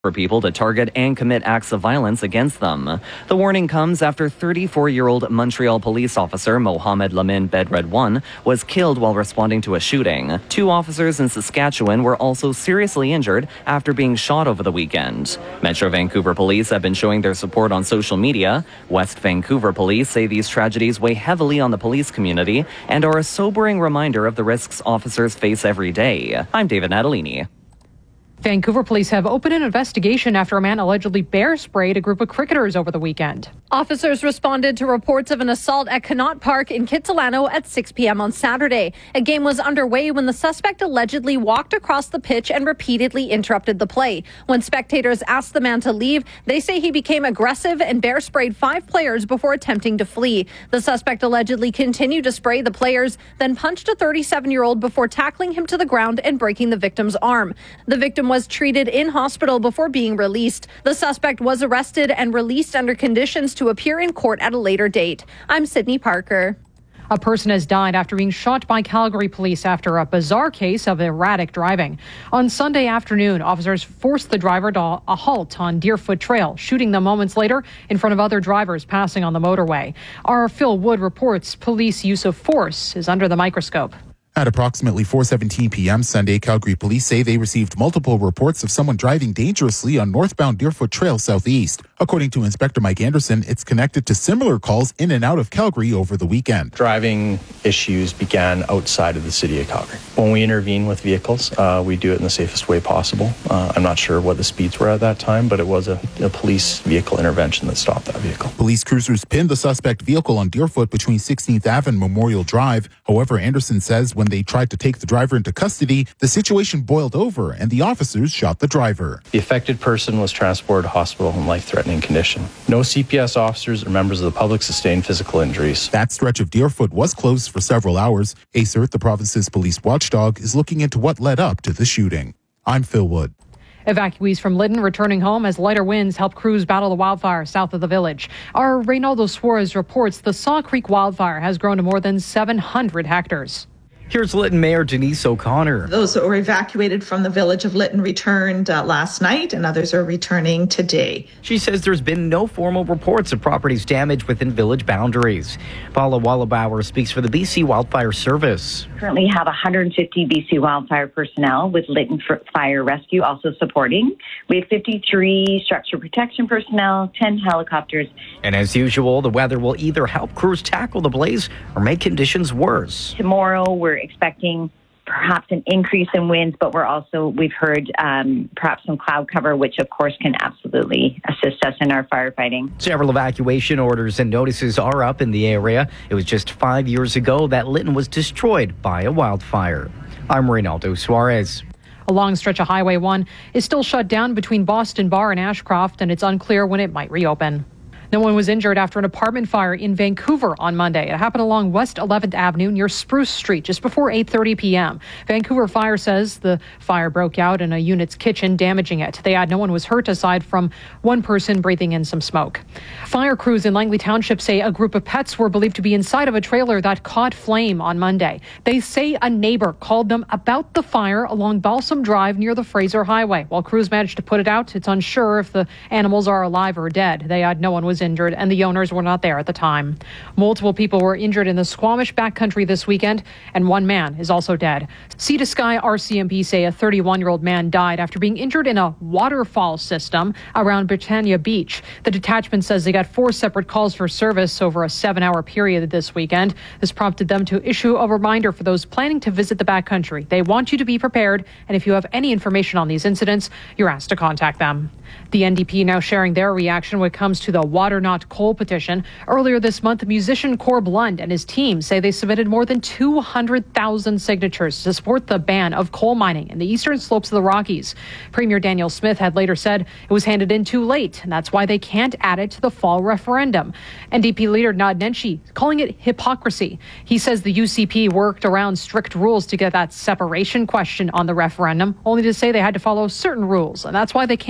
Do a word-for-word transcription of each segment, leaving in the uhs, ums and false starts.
for people to target and commit acts of violence against them. The warning comes after thirty-four-year-old Montreal police officer Mohamed Lamin Bedredwan was killed while responding to a shooting. Two officers in Saskatchewan were also seriously injured after being shot over the weekend. Metro Vancouver police have been showing their support on social media. West Vancouver police say these tragedies weigh heavily on the police community and are a sobering reminder of the risks officers face every day. I'm David Natalini. Vancouver police have opened an investigation after a man allegedly bear sprayed a group of cricketers over the weekend. Officers responded to reports of an assault at Connaught Park in Kitsilano at six p.m. on Saturday. A game was underway when the suspect allegedly walked across the pitch and repeatedly interrupted the play. When spectators asked the man to leave, they say he became aggressive and bear sprayed five players before attempting to flee. The suspect allegedly continued to spray the players, then punched a thirty-seven-year-old before tackling him to the ground and breaking the victim's arm. The victim was treated in hospital before being released. The suspect was arrested and released under conditions to appear in court at a later date. I'm Sydney Parker. A person has died after being shot by Calgary police after a bizarre case of erratic driving. On Sunday afternoon, officers forced the driver to a halt on Deerfoot Trail, shooting them moments later in front of other drivers passing on the motorway. Our Phil Wood reports police use of force is under the microscope. At approximately four seventeen p.m. Sunday, Calgary police say they received multiple reports of someone driving dangerously on northbound Deerfoot Trail southeast. According to Inspector Mike Anderson, it's connected to similar calls in and out of Calgary over the weekend. Driving issues began outside of the city of Calgary. When we intervene with vehicles, uh, we do it in the safest way possible. Uh, I'm not sure what the speeds were at that time, but it was a, a police vehicle intervention that stopped that vehicle. Police cruisers pinned the suspect vehicle on Deerfoot between sixteenth Avenue and Memorial Drive. However, Anderson says when they tried to take the driver into custody, the situation boiled over and the officers shot the driver. The affected person was transported to hospital in life-threatening condition. No C P S officers or members of the public sustained physical injuries. That stretch of Deerfoot was closed for several hours. A C E R T, the province's police watchdog, is looking into what led up to the shooting. I'm Phil Wood. Evacuees from Lytton returning home as lighter winds help crews battle the wildfire south of the village. Our Reynaldo Suarez reports the Saw Creek wildfire has grown to more than seven hundred hectares. Here's Lytton Mayor Denise O'Connor. Those that were evacuated from the village of Lytton returned uh, last night, and others are returning today. She says there's been no formal reports of properties damaged within village boundaries. Paula Wallabauer speaks for the B C Wildfire Service. We currently have one hundred fifty B C wildfire personnel with Lytton Fire Rescue also supporting. We have fifty-three structure protection personnel, ten helicopters. And as usual, the weather will either help crews tackle the blaze or make conditions worse. Tomorrow, we're expecting perhaps an increase in winds, but we're also, we've heard um, perhaps some cloud cover, which of course can absolutely assist us in our firefighting. Several evacuation orders and notices are up in the area. It was just five years ago that Lytton was destroyed by a wildfire. I'm Reynaldo Suarez. A long stretch of Highway one is still shut down between Boston Bar and Ashcroft, and it's unclear when it might reopen. No one was injured after an apartment fire in Vancouver on Monday. It happened along West eleventh Avenue near Spruce Street just before eight thirty p.m. Vancouver Fire says the fire broke out in a unit's kitchen, damaging it. They add no one was hurt aside from one person breathing in some smoke. Fire crews in Langley Township say a group of pets were believed to be inside of a trailer that caught flame on Monday. They say a neighbor called them about the fire along Balsam Drive near the Fraser Highway. While crews managed to put it out, it's unsure if the animals are alive or dead. They add no one was injured and the owners were not there at the time. Multiple people were injured in the Squamish backcountry this weekend, and one man is also dead. Sea to Sky R C M P say a thirty-one-year-old man died after being injured in a waterfall system around Britannia Beach. The detachment says they got four separate calls for service over a seven-hour period this weekend. This prompted them to issue a reminder for those planning to visit the backcountry. They want you to be prepared, and if you have any information on these incidents, you're asked to contact them. The N D P now sharing their reaction when it comes to the Water Not Coal petition. Earlier this month, musician Corb Lund and his team say they submitted more than two hundred thousand signatures to support the ban of coal mining in the eastern slopes of the Rockies. Premier Daniel Smith had later said it was handed in too late, and that's why they can't add it to the fall referendum. N D P leader Nad Nenshi calling it hypocrisy. He says the U C P worked around strict rules to get that separation question on the referendum, only to say they had to follow certain rules, and that's why they can't add the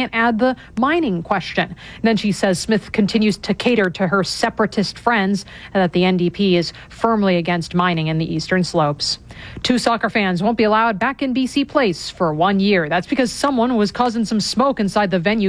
the mining question. And then she says Smith continues to cater to her separatist friends and that the N D P is firmly against mining in the eastern slopes. Two soccer fans won't be allowed back in B C Place for one year. That's because someone was causing some smoke inside the venue